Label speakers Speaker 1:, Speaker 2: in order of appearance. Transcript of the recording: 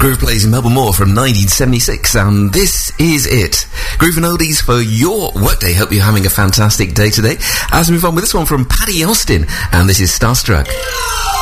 Speaker 1: Groove plays in Melbourne Moore from 1976, and this is it. Groove and oldies for your workday. Hope you're having a fantastic day today. As we move on with this one from Paddy Austin, and this is Starstruck.